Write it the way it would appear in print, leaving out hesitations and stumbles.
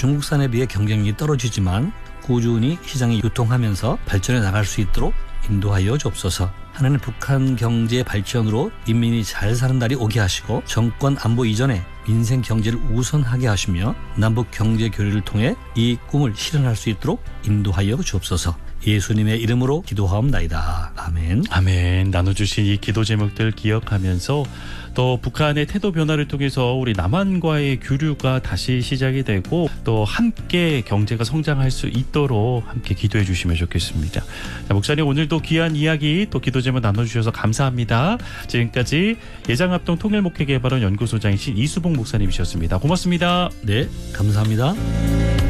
중국산에 비해 경쟁력이 떨어지지만 꾸준히 시장이 유통하면서 발전해 나갈 수 있도록 인도하여 주옵소서. 하나님, 북한 경제 발전으로 인민이 잘 사는 날이 오게 하시고 정권 안보 이전에 민생 경제를 우선하게 하시며 남북 경제 교류를 통해 이 꿈을 실현할 수 있도록 인도하여 주옵소서. 예수님의 이름으로 기도하옵나이다. 아멘. 아멘. 나눠주신 이 기도 제목들 기억하면서 또 북한의 태도 변화를 통해서 우리 남한과의 교류가 다시 시작이 되고 또 함께 경제가 성장할 수 있도록 함께 기도해 주시면 좋겠습니다. 자, 목사님, 오늘도 귀한 이야기 또 기도 제목 나눠주셔서 감사합니다. 지금까지 예장합동 통일목회개발원 연구소장이신 이수봉 목사님이셨습니다. 고맙습니다. 네, 감사합니다.